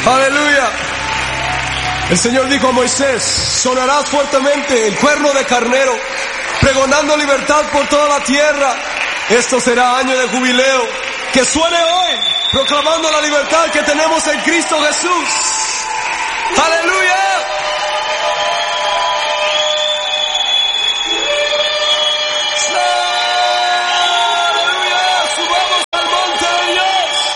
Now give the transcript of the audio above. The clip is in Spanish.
Aleluya. El Señor dijo a Moisés: sonarás fuertemente el cuerno de carnero, pregonando libertad por toda la tierra. Esto será año de jubileo. Que suene hoy, proclamando la libertad que tenemos en Cristo Jesús. Aleluya.